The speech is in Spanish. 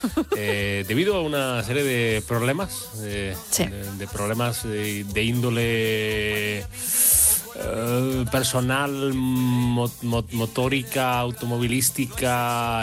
debido a una serie de problemas, Sí. de problemas de índole personal, motórica, automovilística,